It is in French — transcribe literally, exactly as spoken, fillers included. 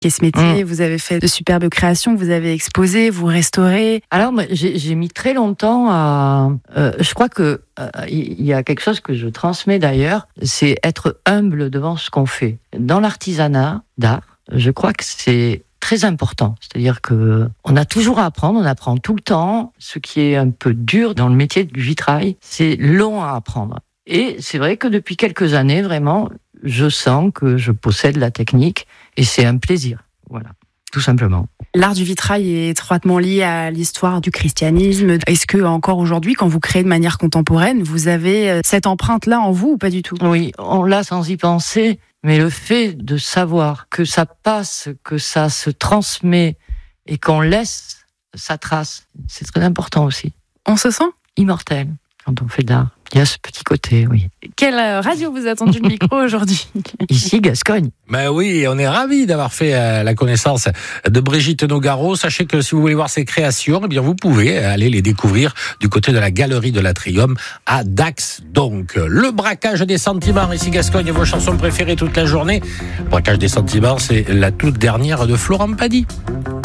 ce métier, mmh. vous avez fait de superbes créations, vous avez exposé, vous restaurez. Alors, moi, j'ai, j'ai mis très longtemps à... Euh, je crois que euh, il y a quelque chose que je transmets d'ailleurs, c'est être humble devant ce qu'on fait. Dans l'artisanat d'art, je crois que c'est très important. C'est-à-dire que on a toujours à apprendre, on apprend tout le temps. Ce qui est un peu dur dans le métier du vitrail, c'est long à apprendre. Et c'est vrai que depuis quelques années, vraiment, je sens que je possède la technique et c'est un plaisir. Voilà, tout simplement. L'art du vitrail est étroitement lié à l'histoire du christianisme. Est-ce que encore aujourd'hui, quand vous créez de manière contemporaine, vous avez cette empreinte-là en vous ou pas du tout ? Oui, on l'a sans y penser, mais le fait de savoir que ça passe, que ça se transmet et qu'on laisse sa trace, c'est très important aussi. On se sent immortel quand on fait de l'art. Il y a ce petit côté, oui. Quelle radio vous a tendu le micro aujourd'hui ? Ici, Gascogne. Ben oui, on est ravis d'avoir fait euh, la connaissance de Brigitte Nogaro. Sachez que si vous voulez voir ses créations, eh bien vous pouvez aller les découvrir du côté de la galerie de l'Atrium à Dax. Donc, le braquage des sentiments, ici Gascogne, vos chansons préférées toute la journée. Le braquage des sentiments, c'est la toute dernière de Florent Pagny.